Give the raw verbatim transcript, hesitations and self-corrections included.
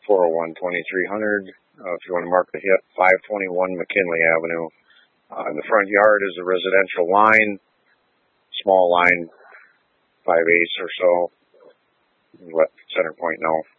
four oh one, twenty-three hundred. Uh, if you want to mark the hit, five twenty-one McKinley Avenue. Uh, in the front yard is a residential line, small line, five eighths or so. Let center point know.